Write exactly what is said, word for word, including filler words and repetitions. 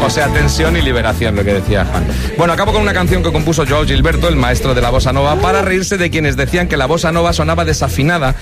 O sea, tensión y liberación, lo que decía Juan. Bueno, acabo con una canción que compuso Joao Gilberto, el maestro de la bossa nova, para reírse de quienes decían que la bossa nova sonaba desafinada